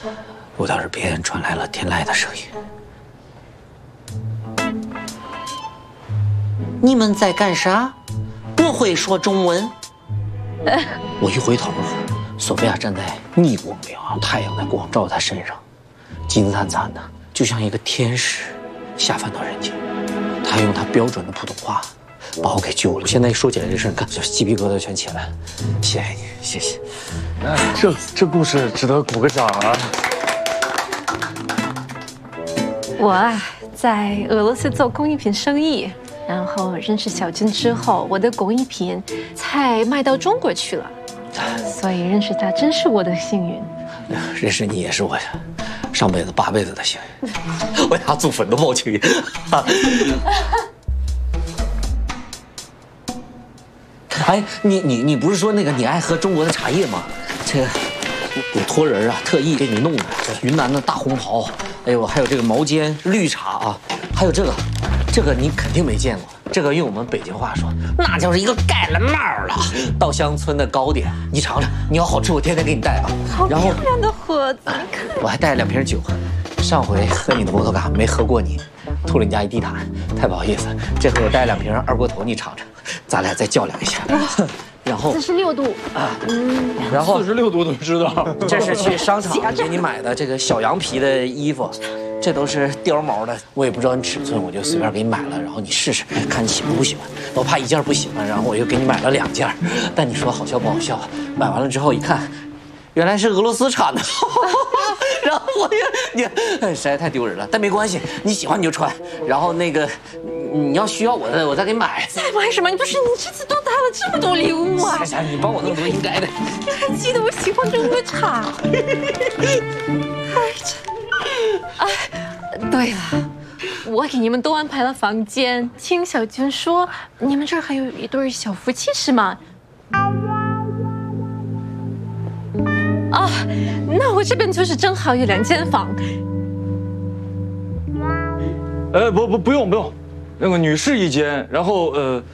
舞蹈耳边传来了天籁的声音。你们在干啥？不会说中文。我一回头，索菲亚站在逆光里啊，太阳的光照她身上，金灿灿的，就像一个天使下凡到人间。她用她标准的普通话把我给救了。现在一说起来这事，你看，鸡皮疙瘩全起来了。谢谢你，谢谢。 这故事值得鼓个掌啊！ 我啊，在俄罗斯做工艺品生意，然后认识小军之后，我的工艺品才卖到中国去了，所以认识他真是我的幸运。 认识你也是我上辈子8辈子的幸运，我俩祖坟都冒青烟。哎，你不是说那个你爱喝中国的茶叶吗？这个我托人啊，特意给你弄的，这云南的大红袍，哎呦，还有这个毛尖绿茶啊，还有这个你肯定没见过，这个用我们北京话说，那就是一个盖了帽了稻香村的糕点，你尝尝，你要好吃我天天给你带啊。 好漂亮的盒子，你看， 我还带了2瓶酒，上回喝你的摩托嘎没喝过你，吐了你家一地毯，太不好意思。这回我带2瓶二锅头，你尝尝，咱俩再较量一下。然后 46度啊， 然后 46度都知道。 这是去商场给你买的这个小羊皮的衣服，这都是貂毛的，我也不知道你尺寸，我就随便给你买了，然后你试试看你喜欢不喜欢。我怕一件不喜欢，然后我又给你买了2件，但你说好笑不好笑？买完了之后一看，原来是俄罗斯产的，然后我也实在太丢人了，但没关系，你喜欢你就穿，然后那个你要需要我再给你买。 再买什么？不是你这次都带了这么多礼物啊！ 行，你帮我弄多应该的。 你还记得我喜欢中国茶？对了，我给你们都安排了房间。听小军说，你们这儿还有一对小夫妻是吗？啊，那我这边就是正好有2间房。 不用，那个女士1间，然后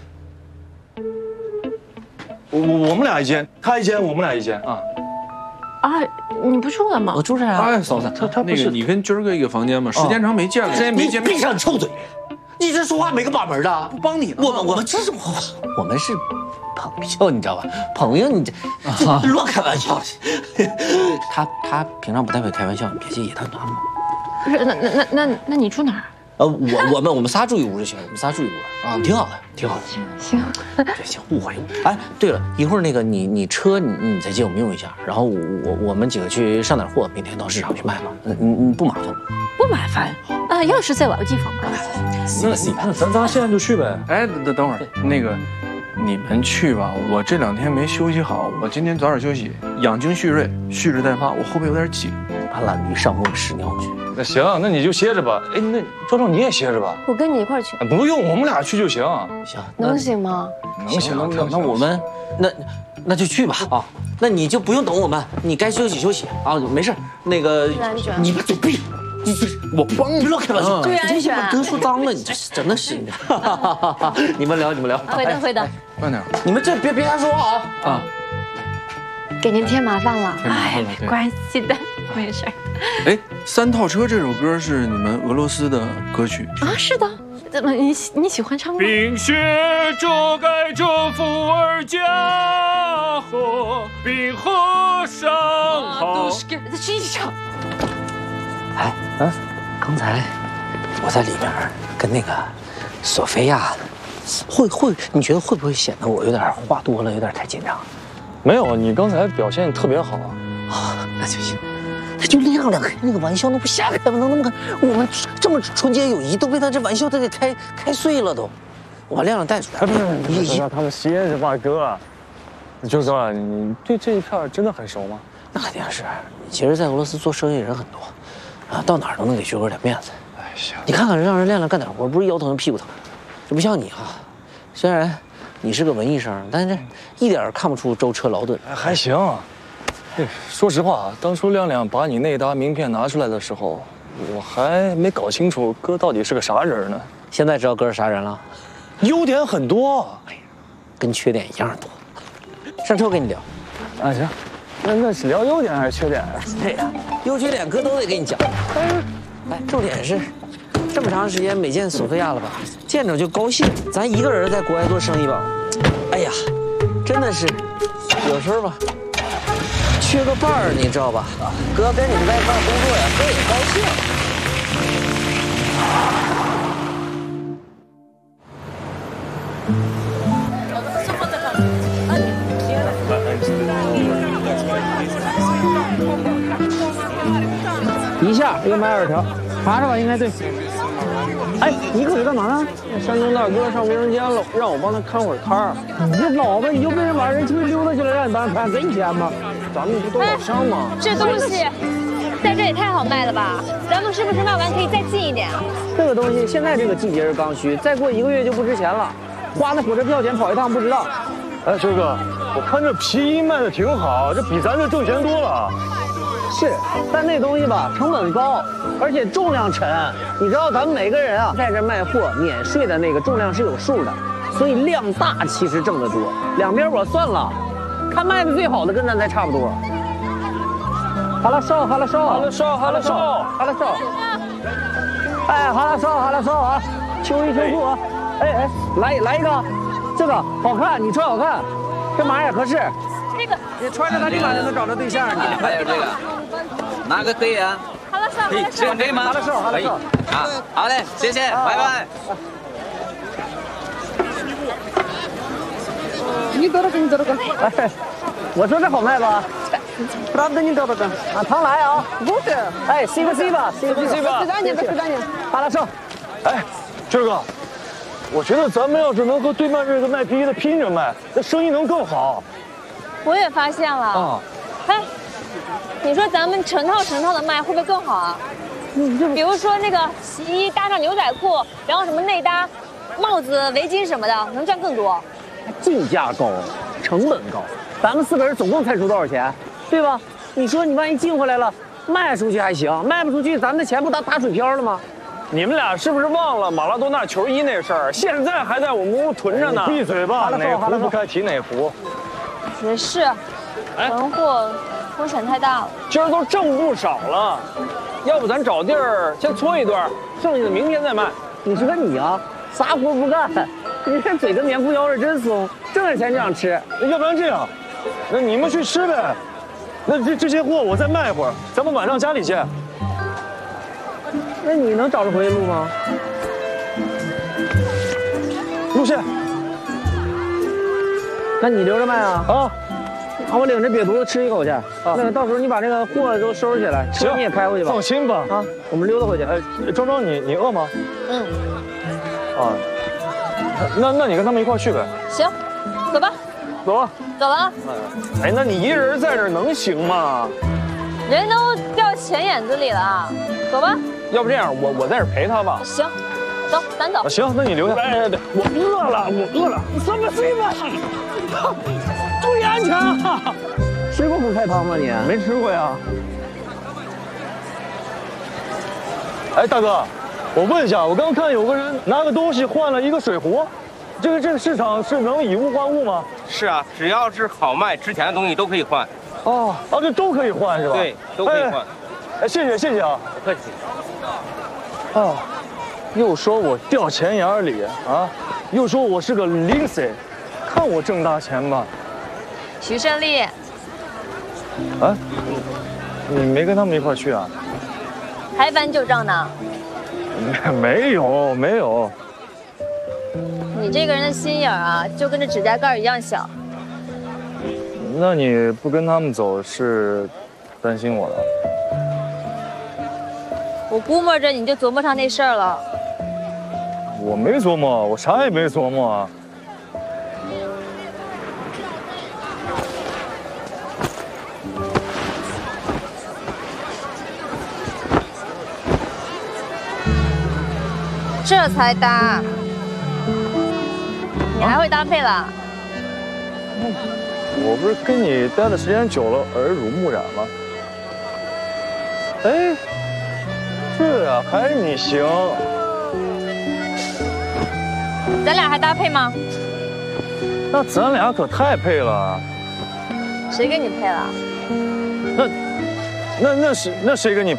我们俩1间，她1间，我们俩1间啊。 啊，你不住了吗？ 我住这儿啊。 哎，嫂子，他那个你跟军儿哥一个房间嘛，时间长没见了， 你闭上臭嘴！你这说话没个把门的。 不帮你呢。 我们这是我们是朋友，你知道吧？朋友，你这乱开玩笑。他平常不太会开玩笑，你别介意他。 不是，那你住哪儿？ 我们仨住一屋就行，我们仨住一屋啊，挺好的，挺好的。 行， 行，误会。哎，对了，一会儿那个你车你再借我们用一下，然后我们几个去上点货，明天到市场去卖嘛。你不麻烦吗？ 不麻烦啊，钥匙在老地方。 那咱现在就去呗。哎，等会儿，那个你们去吧，我这2天没休息好，我今天早点休息，养精蓄锐，蓄势待发。我后背有点紧， 怕懒驴上瓮屎尿去。 那行，那你就歇着吧。哎，那壮壮你也歇着吧。 我跟你一块儿去。 不用，我们俩去就行。 行， 能行吗？ 能行。 那我们那就去吧啊。那你就不用等我们，你该休息休息啊，没事。那个你把嘴闭。我帮你，乱开玩笑。 注意安全。 哥说脏了，你这真的是。你们聊。 会的。 慢点。 你们这别瞎说话啊。 给您添麻烦了。 哎，没关系的，没事。 哎，3套车这首歌是你们俄罗斯的歌曲啊？是的。怎么你喜欢唱吗？ 冰雪遮盖着伏尔加河，冰河上好。 再去一起唱。 哎，刚才我在里面跟那个索菲亚，你觉得会不会显得我有点话多了，有点太紧张？ 没有，你刚才表现特别好啊，那就行。他就亮开那个玩笑，那不瞎开吗？能那么开？我们这么纯洁友谊都被他这玩笑给开碎了都。我把亮带出来。 你让他们歇着吧，哥。军哥，你对这一片真的很熟吗？ 那肯定是。其实，在俄罗斯做生意人很多，啊，到哪儿都能给军哥点面子。哎，行。你看看，让人亮干点活，不是腰疼屁股疼。这不像你啊，虽然你是个文艺生，但是一点看不出舟车劳顿。 还行。说实话，当初亮亮把你那沓名片拿出来的时候，我还没搞清楚哥到底是个啥人呢。 现在知道哥是啥人了？ 优点很多， 哎呀，跟缺点一样多。上车我跟你聊。 啊，行。 那是聊优点还是缺点呀？ 对呀，优缺点哥都得给你讲。哎，重点是，这么长时间没见索菲亚了吧？见着就高兴。咱一个人在国外做生意吧，哎呀，真的是有时候吧，缺个伴儿，你知道吧？哥跟你们在一块工作呀，哥也高兴。 一下又买2条，查查吧，应该对。哎，你可是干嘛呢？山东大哥上卫生间了，让我帮他看会儿摊儿。你这老子你就被人晚上出去溜达去了，让你帮他看，给你钱吗？咱们不都老乡吗？ 这东西在这也太好卖了吧！咱们是不是卖完可以再进一点啊？ 这个东西现在这个季节是刚需，再过1个月就不值钱了，花那火车票钱跑一趟不知道。 哎，秋哥，我看这皮衣卖的挺好，这比咱这挣钱多了。 是，但那东西吧成本高，而且重量沉。你知道咱们每个人啊，在这卖货免税的那个重量是有数的，所以量大其实挣得多。两边我算了，看卖的最好的跟咱才差不多。哈拉少，哈拉少，哈拉少，哈拉少，哈拉少。哎，哈拉少，哈拉少啊！秋衣秋裤啊！哎，来一个，这个好看，你穿好看，这码也合适。 这个你穿着它立马就能找着对象。你还有这个。 哪个可以啊？ 好了，上， 可以，这个可以吗？可以啊，好嘞，谢谢，拜拜。 你多少个？你多少个？哎，我说这好卖吧？Правда не дорого。啊，常来啊。不是。哎，спасибо，吧。好了，上。 哎，军哥，我觉得咱们要是能和对面这个卖皮衣的拼着卖，那生意能更好。 我也发现了。啊。哎。 你说咱们成套的卖会不会更好啊？比如说那个洗衣搭上牛仔裤，然后什么内搭、帽子、围巾什么的，能赚更多。 进价高，成本高，咱们4个人总共才出多少钱，对吧？你说你万一进回来了，卖出去还行，卖不出去，咱们的钱不打水漂了吗？ 你们俩是不是忘了马拉多纳球衣那事儿？现在还在我们屋囤着呢。闭嘴吧，哪壶不开提哪壶。 也是，囤货。 风险太大了， 今儿都挣不少了，要不咱找地儿先搓一段，剩下的明天再卖。 你说你啊，啥活不干，你这嘴跟棉裤腰是真松，挣点钱就想吃。 要不然这样，那你们去吃呗，那这些货我再卖会儿，咱们晚上家里见。 那你能找着回路吗？ 路线， 那你留着卖啊。啊。 我领着瘪犊子吃一口去。那个到时候你把这个货都收拾起来，车你也开回去吧。 放心吧。 啊，我们溜达回去。 哎，庄庄，你饿吗？ 嗯。 啊，那你跟他们一块去呗。 行，走吧。 走吧。 走了。 哎，那你一人在这能行吗？ 人都掉钱眼子里了，走吧。 要不这样，我在这陪他吧。 行，走，咱走。 行，那你留下。哎，我饿了，什么睡吧？ 注意安全啊！ 吃过苦菜汤吗你？ 没吃过呀。哎，大哥，我问一下，我刚看有个人拿个东西换了一个水壶，这个市场是能以物换物吗？ 是啊，只要是好卖值钱的东西都可以换。 哦，这都可以换是吧？ 对，都可以换。 哎，谢谢啊， 不客气。 啊，又说我掉钱眼里啊，又说我是个零碎，看我挣大钱吧。 徐胜利， 啊，你没跟他们一块去啊？ 还翻旧账呢？ 没有。 你这个人的心眼啊，就跟这指甲盖一样小。 那你不跟他们走是担心我了？ 我估摸着你就琢磨上那事儿了。 我没琢磨，我啥也没琢磨啊。 这才搭，你还会搭配了？ 我不是跟你待的时间久了，耳濡目染吗？哎，是啊，还是你行。 咱俩还搭配吗？ 那咱俩可太配了。 谁跟你配了？ 那谁跟你